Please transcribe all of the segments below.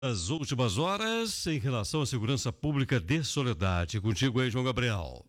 As últimas horas em relação à segurança pública de Soledade. Contigo aí, João Gabriel.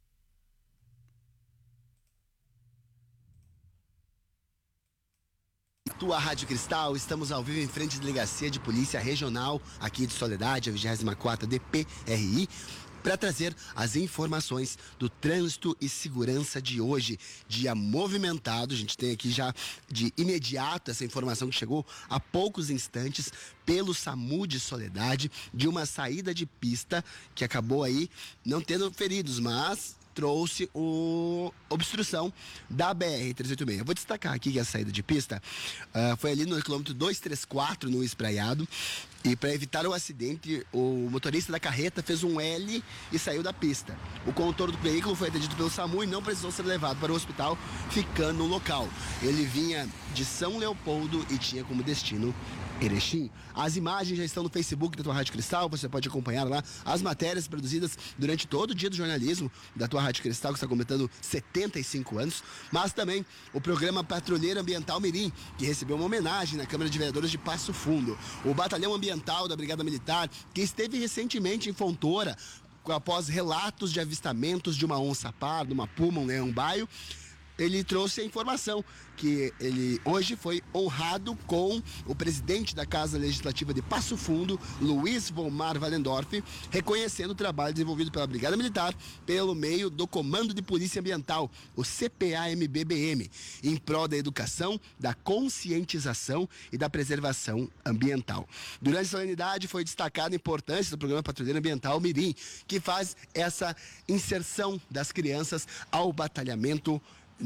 Tua Rádio Cristal, estamos ao vivo em frente à Delegacia de Polícia Regional aqui de Soledade, a 24ª DPRI, para trazer as informações do trânsito e segurança de hoje, dia movimentado. A gente tem aqui já de imediato essa informação que chegou há poucos instantes pelo SAMU de Soledade, de uma saída de pista que acabou aí não tendo feridos, mas trouxe obstrução da BR-386. Eu vou destacar aqui que a saída de pista foi ali no quilômetro 234, no Espraiado, e para evitar o acidente, o motorista da carreta fez um L e saiu da pista. O condutor do veículo foi atendido pelo SAMU e não precisou ser levado para o hospital, ficando no local. Ele vinha de São Leopoldo e tinha como destino Erechim. As imagens já estão no Facebook da Tua Rádio Cristal, você pode acompanhar lá as matérias produzidas durante todo o dia do jornalismo da Tua Rádio Cristal, que está completando 75 anos, mas também o programa Patrulheiro Ambiental Mirim, que recebeu uma homenagem na Câmara de Vereadores de Passo Fundo. O Batalhão Ambiental da Brigada Militar, que esteve recentemente em Fontoura, após relatos de avistamentos de uma onça-parda, uma puma, um leão-baio. Ele trouxe a informação que ele hoje foi honrado com o presidente da Casa Legislativa de Passo Fundo, Luiz Volmar Valendorf, reconhecendo o trabalho desenvolvido pela Brigada Militar pelo meio do Comando de Polícia Ambiental, o CPAMBBM, em prol da educação, da conscientização e da preservação ambiental. Durante a solenidade foi destacada a importância do programa Patrulheiro Ambiental Mirim, que faz essa inserção das crianças ao batalhamento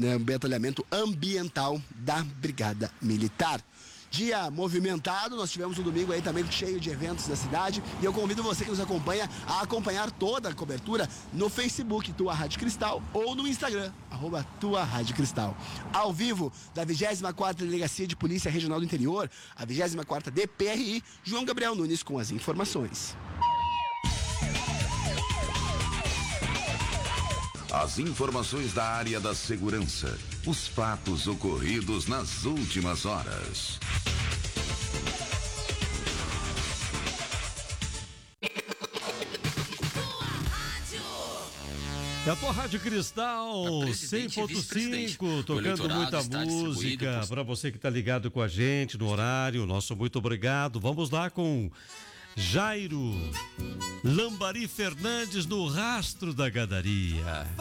ambiental da Brigada Militar. Dia movimentado, nós tivemos um domingo aí também cheio de eventos na cidade, e eu convido você que nos acompanha a acompanhar toda a cobertura no Facebook Tua Rádio Cristal ou no Instagram, @Tua Rádio Cristal. Ao vivo da 24ª Delegacia de Polícia Regional do Interior, a 24ª DPRI, João Gabriel Nunes com as informações. As informações da área da segurança, os fatos ocorridos nas últimas horas. É a Tua Rádio Cristal 100.5, tocando muita música para você que está ligado com a gente no horário. Nosso muito obrigado. Vamos lá com Jairo Lambari Fernandes no Rastro da Gadaria.